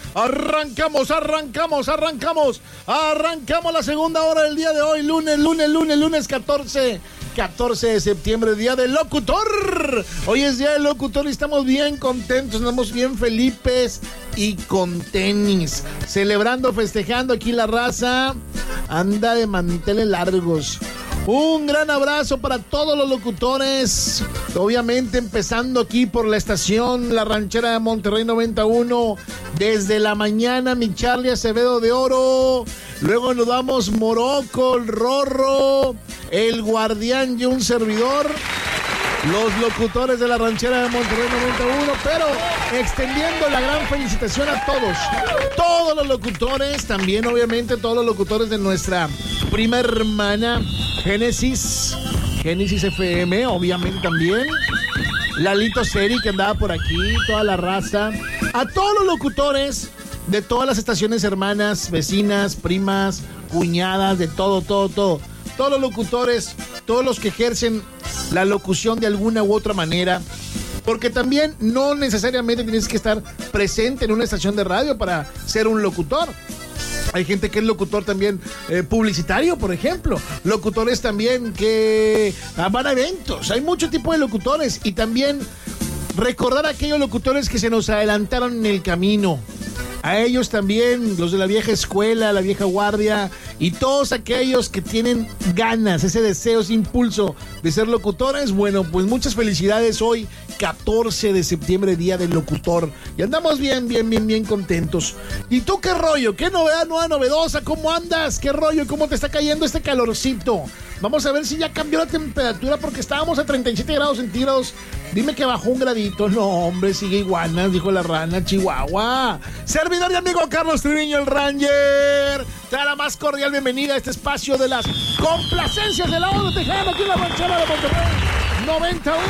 Arrancamos la segunda hora del día de hoy, lunes 14 de septiembre, día del locutor. Hoy es día del locutor y estamos bien contentos, estamos bien felices y con tenis. Celebrando, festejando aquí la raza. Anda de manteles largos. Un gran abrazo para todos los locutores. Obviamente empezando aquí por la estación La Ranchera de Monterrey 91. Desde la mañana, mi Charlie Acevedo de Oro. Luego nos vamos Morocco, el Rorro, el Guardián y un servidor. Los locutores de La Ranchera de Monterrey 91, pero extendiendo la gran felicitación a todos los locutores, también obviamente todos los locutores de nuestra prima hermana Génesis FM, obviamente también, Lalito Seri que andaba por aquí, toda la raza, a todos los locutores de todas las estaciones hermanas, vecinas, primas, cuñadas, de todo, todos los locutores, todos los que ejercen la locución de alguna u otra manera, porque también no necesariamente tienes que estar presente en una estación de radio para ser un locutor. Hay gente que es locutor también publicitario, por ejemplo. Locutores también que van a eventos. Hay mucho tipo de locutores. Y también recordar a aquellos locutores que se nos adelantaron en el camino. A ellos también, los de la vieja escuela, la vieja guardia, y todos aquellos que tienen ganas, ese deseo, ese impulso de ser locutores. Bueno, pues muchas felicidades hoy, 14 de septiembre, día del locutor. Y andamos bien contentos. ¿Y tú qué rollo? ¿Qué novedad nueva, novedosa? ¿Cómo andas? ¿Qué rollo? ¿Cómo te está cayendo este calorcito? Vamos a ver si ya cambió la temperatura, porque estábamos a 37 grados centígrados. Dime que bajó un gradito. No, hombre, sigue iguanas, dijo la rana, Chihuahua. Servidor y amigo Carlos Triviño, el Ranger, te da la más cordial bienvenida a este espacio de las complacencias de la onda tejana aquí en La Ranchera de Monterrey 91.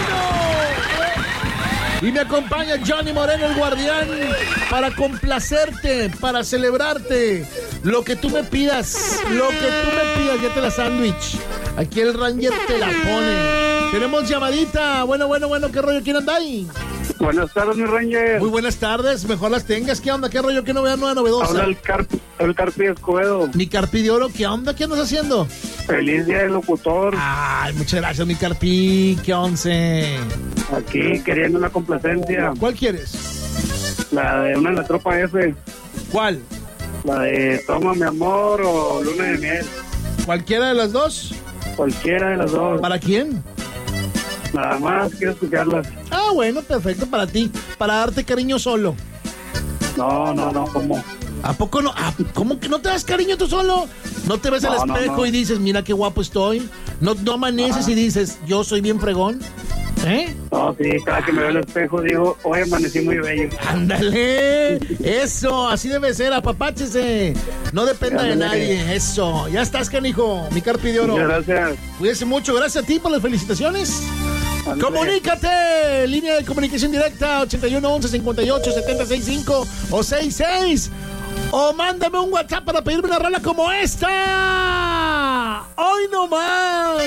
Y me acompaña Johnny Moreno, el Guardián, para complacerte, para celebrarte. Lo que tú me pidas, ya te la sándwich. Aquí el Ranger te la pone. Tenemos llamadita. Bueno, ¿qué rollo? ¿Quién anda ahí? Buenas tardes, mi Ranger. Muy buenas tardes, mejor las tengas. ¿Qué onda? ¿Qué rollo? ¿Qué novedad nueva, novedosa? Habla el Carpi Escobedo. Mi Carpi de Oro, ¿qué onda? ¿Qué andas haciendo? Feliz día del locutor. Ay, muchas gracias, mi Carpi. ¿Qué once? Aquí queriendo una complacencia. ¿Cuál quieres? La de una de la tropa F. ¿Cuál? La de Toma mi amor o Luna de miel. ¿Cualquiera de las dos? Cualquiera de las dos. ¿Para quién? Nada más quiero escucharlas. Ah, bueno, perfecto, para ti. Para darte cariño solo. No, ¿cómo? ¿A poco no? ¿Cómo que no te das cariño tú solo? ¿No te ves al espejo y dices, mira qué guapo estoy? ¿No amaneces y dices, yo soy bien fregón? ¿Eh? No, sí, cada que me veo al espejo digo, hoy amanecí muy bello. ¡Ándale! Eso, así debe ser, apapáchese. No dependa de nadie, eso. Ya estás, canijo, mi Carpi de Oro. Muchas gracias. Cuídese mucho, gracias a ti por las felicitaciones. Andale. Comunícate, línea de comunicación directa 81 11 58 765 o 66. O mándame un WhatsApp para pedirme una rola como esta. Hoy no más.